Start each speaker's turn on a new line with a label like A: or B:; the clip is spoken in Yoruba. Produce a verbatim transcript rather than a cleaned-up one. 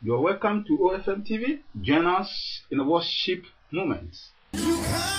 A: You're welcome to O F M T V. Join us in a worship moment.